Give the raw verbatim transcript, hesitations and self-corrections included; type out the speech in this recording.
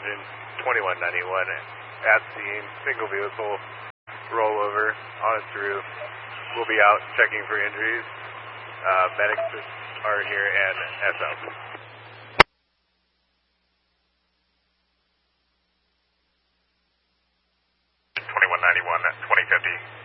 engine, twenty-one ninety-one at scene, single vehicle rollover on its roof. We'll be out checking for injuries. Uh, medics are here and S L. twenty-one ninety-one at twenty fifty.